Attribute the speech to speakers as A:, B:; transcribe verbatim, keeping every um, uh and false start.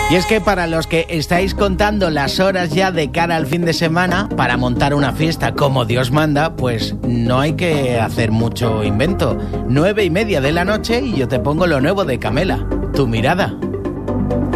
A: Y es que para los que estáis contando las horas ya de cara al fin de semana para montar una fiesta como Dios manda, pues no hay que hacer mucho invento. Nueve y media de la noche y yo te pongo lo nuevo de Camela, Tu mirada.